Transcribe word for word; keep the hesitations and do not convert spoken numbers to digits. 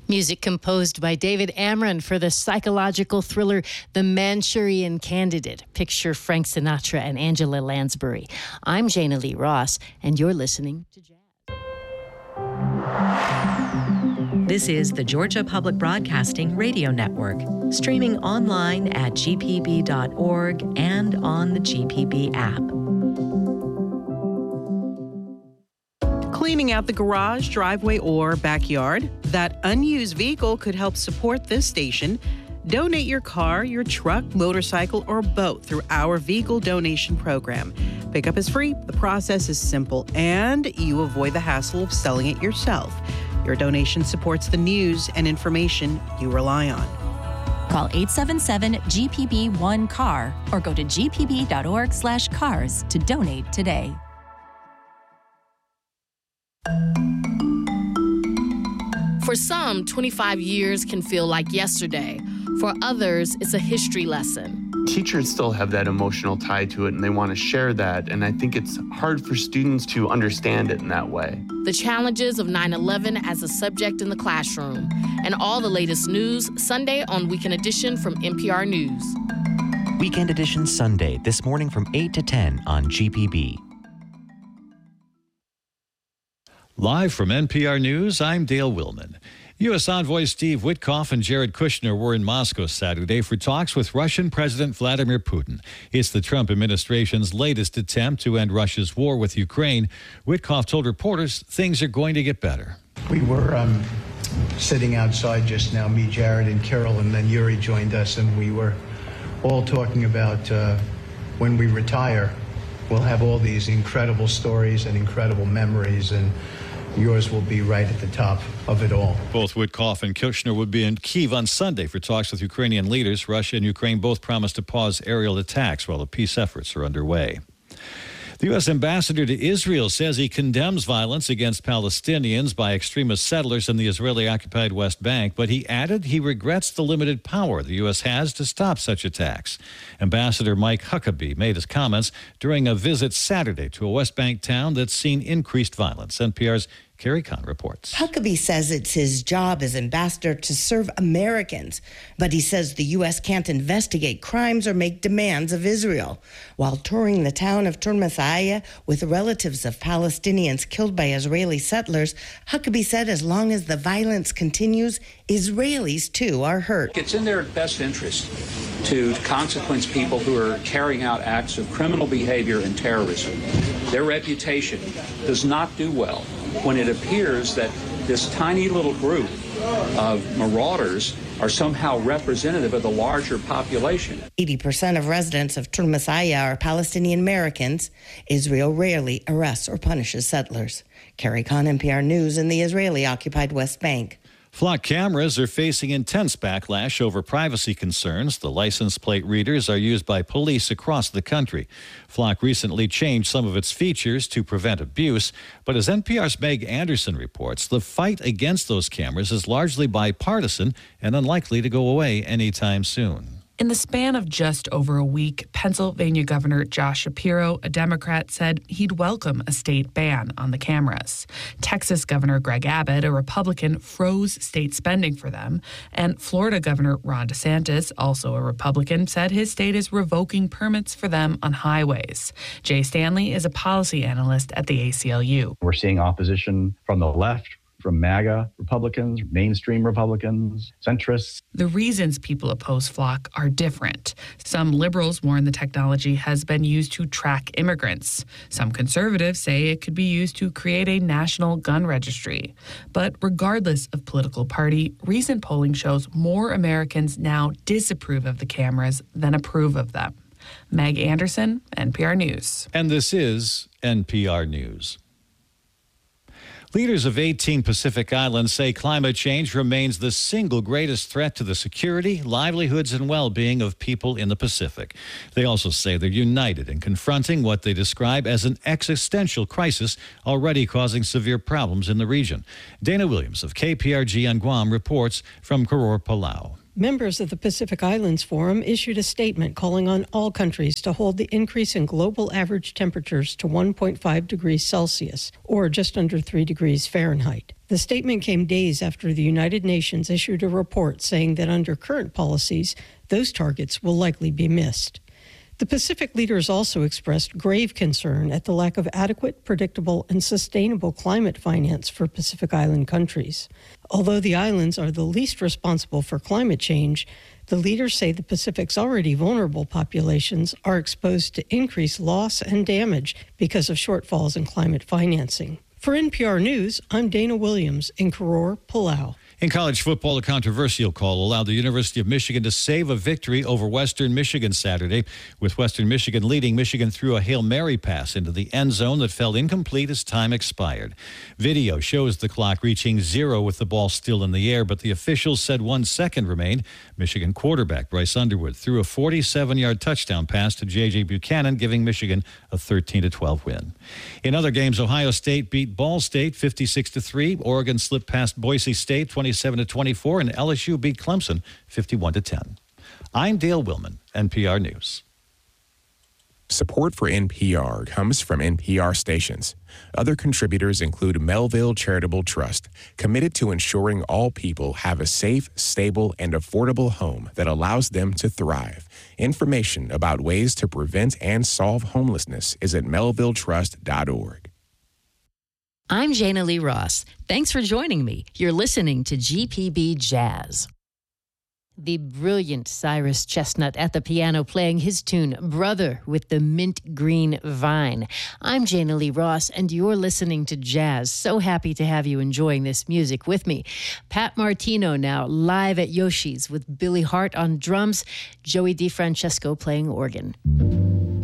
Music composed by David Amron for the psychological thriller The Manchurian Candidate. Picture Frank Sinatra and Angela Lansbury. I'm Jana Lee Ross, and you're listening to Jazz. This is the Georgia Public Broadcasting Radio Network, streaming online at g p b dot org and on the G P B app. Cleaning out the garage, driveway, or backyard? That unused vehicle could help support this station. Donate your car, your truck, motorcycle, or boat through our vehicle donation program. Pickup is free, the process is simple, and you avoid the hassle of selling it yourself. Your donation supports the news and information you rely on. Call eight seven seven G P B one C A R or go to g p b dot org slash cars to donate today. For some, twenty-five years can feel like yesterday. For others, it's a history lesson. Teachers still have that emotional tie to it, and they want to share that, and I think it's hard for students to understand it in that way. The challenges of nine eleven as a subject in the classroom, and all the latest news Sunday on Weekend Edition from N P R News. Weekend Edition Sunday, this morning from eight to ten on G P B. Live from N P R News, I'm Dale Willman. U S Envoy Steve Witkoff and Jared Kushner were in Moscow Saturday for talks with Russian President Vladimir Putin. It's the Trump administration's latest attempt to end Russia's war with Ukraine. Witkoff told reporters things are going to get better. We were um, sitting outside just now, me, Jared, and Kirill, and then Yuri joined us, and we were all talking about uh, when we retire, we'll have all these incredible stories and incredible memories, and yours will be right at the top of it all. Both Witkoff and Kushner would be in Kyiv on Sunday for talks with Ukrainian leaders. Russia and Ukraine both promised to pause aerial attacks while the peace efforts are underway. The U S ambassador to Israel says he condemns violence against Palestinians by extremist settlers in the Israeli-occupied West Bank, but he added he regrets the limited power the U S has to stop such attacks. Ambassador Mike Huckabee made his comments during a visit Saturday to a West Bank town that's seen increased violence. N P R's Carrie Kahn reports. Huckabee says it's his job as ambassador to serve Americans, but he says the U S can't investigate crimes or make demands of Israel. While touring the town of Turmasaya with relatives of Palestinians killed by Israeli settlers, Huckabee said as long as the violence continues, Israelis too are hurt. It's in their best interest to consequence people who are carrying out acts of criminal behavior and terrorism. Their reputation does not do well when it appears that this tiny little group of marauders are somehow representative of the larger population. eighty percent of residents of Turmasaya are Palestinian Americans. Israel rarely arrests or punishes settlers. Carrie Kahn, N P R News in the Israeli-occupied West Bank. Flock cameras are facing intense backlash over privacy concerns. The license plate readers are used by police across the country. Flock recently changed some of its features to prevent abuse, but as N P R's Meg Anderson reports, the fight against those cameras is largely bipartisan and unlikely to go away anytime soon. In the span of just over a week, Pennsylvania Governor Josh Shapiro, a Democrat, said he'd welcome a state ban on the cameras. Texas Governor Greg Abbott, a Republican, froze state spending for them. And Florida Governor Ron DeSantis, also a Republican, said his state is revoking permits for them on highways. Jay Stanley is a policy analyst at the A C L U. We're seeing opposition from the left, from MAGA Republicans, mainstream Republicans, centrists. The reasons people oppose Flock are different. Some liberals warn the technology has been used to track immigrants. Some conservatives say it could be used to create a national gun registry. But regardless of political party, recent polling shows more Americans now disapprove of the cameras than approve of them. Meg Anderson, N P R News. And this is N P R News. Leaders of eighteen Pacific Islands say climate change remains the single greatest threat to the security, livelihoods, and well-being of people in the Pacific. They also say they're united in confronting what they describe as an existential crisis already causing severe problems in the region. Dana Williams of K P R G on Guam reports from Koror, Palau. Members of the Pacific Islands Forum issued a statement calling on all countries to hold the increase in global average temperatures to one point five degrees Celsius, or just under three degrees Fahrenheit. The statement came days after the United Nations issued a report saying that under current policies, those targets will likely be missed. The Pacific leaders also expressed grave concern at the lack of adequate, predictable, and sustainable climate finance for Pacific Island countries. Although the islands are the least responsible for climate change, the leaders say the Pacific's already vulnerable populations are exposed to increased loss and damage because of shortfalls in climate financing. For N P R News, I'm Dana Williams in Koror, Palau. In college football, a controversial call allowed the University of Michigan to save a victory over Western Michigan Saturday. With Western Michigan leading, Michigan threw a Hail Mary pass into the end zone that fell incomplete as time expired. Video shows the clock reaching zero with the ball still in the air, but the officials said one second remained. Michigan quarterback Bryce Underwood threw a forty-seven-yard touchdown pass to J J Buchanan, giving Michigan a thirteen to twelve win. In other games, Ohio State beat Ball State fifty-six to three. Oregon slipped past Boise State twenty-seven to twenty-four, and L S U beat Clemson fifty-one to ten. I'm Dale Willman, N P R News. Support for N P R comes from N P R stations. Other contributors include Melville Charitable Trust, committed to ensuring all people have a safe, stable, and affordable home that allows them to thrive. Information about ways to prevent and solve homelessness is at melville trust dot org. I'm Jana Lee Ross. Thanks for joining me. You're listening to G P B Jazz. The brilliant Cyrus Chestnut at the piano playing his tune, Brother with the Mint Green Vine. I'm Jana Lee Ross, and you're listening to Jazz. So happy to have you enjoying this music with me. Pat Martino now live at Yoshi's with Billy Hart on drums, Joey DeFrancesco playing organ.